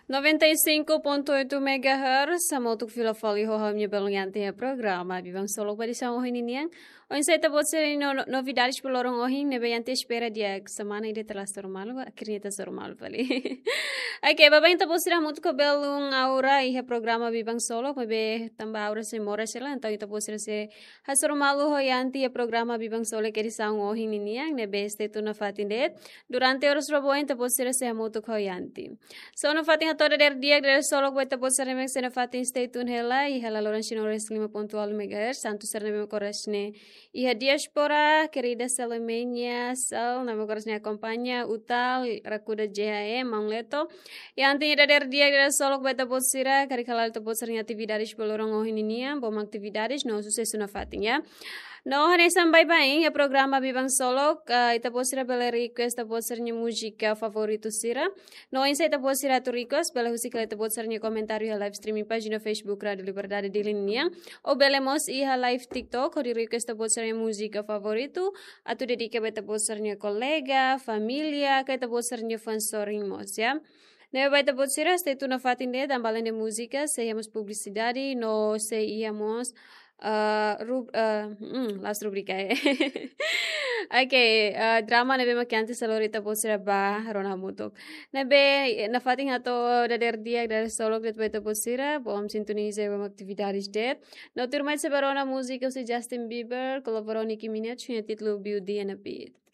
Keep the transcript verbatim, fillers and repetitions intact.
noventa e cinco ponto oito megahertz, sama untuk Vila Fali hohamnya belonganti ya programa Bibang Solo pada sa ohin ini yang Oin saya tebut seri no, no- novidades pelorong ohin nebe yanti espera dia semana ide telah normal akhirnya itu normal pali. Oke, bapak yang tebut seri muito ko belung aura ihe programa Bibang Solo mebe tambah aura se mora sela então itu tebut seri se has normal ho yanti ya programa Bibang Solo que sa ohin ini yang nebe este tu na fatindet durante horas robo yang tebut seri se muito ko yanti. So no fatin toda der dia der solo ko tebut seri mek se na fatin stay tune hela i hela loran chino res lima ponto nol megahertz santo seri nebe koresne Iha diaspora, querida Salemenia, Sal, nama korasnya acompaña, Utal, Rakuda J H E, Mangleto. Yang antinya dari dia dari solok beta posira, kari kalal te posirnya atividades pelorong ohininia, bom atividades, no sucesso na fatinha. No, hane sampai bem, o programa Bibang Solo, uh, ita posira bela request, ita posirnya música favorito sira. No, insa ita posira tu request, bela husika ita posirnya comentário live streaming página Facebook Radio Liberdade de Linha. Ou belemos iha live TikTok, ou di request ita posirnya música favorito, atau dedica beta posirnya colega, família, que ita posirnya fans storimos, ya. Neve vai te posira, stay tu na fatinde, dan balen de música, sejamos publicidade, no se íamos Uh, rub, uh, mm, last rubrica eh. Okay, uh, drama nebe makianti salorita posira ba rona mutok. Nebe na fating ato dader dia dar solok det beta posira, bom sintonize bom aktividades det. No turmait se barona música se Justin Bieber, colaborou Nicki Minaj, tinha título Beauty and a Beat.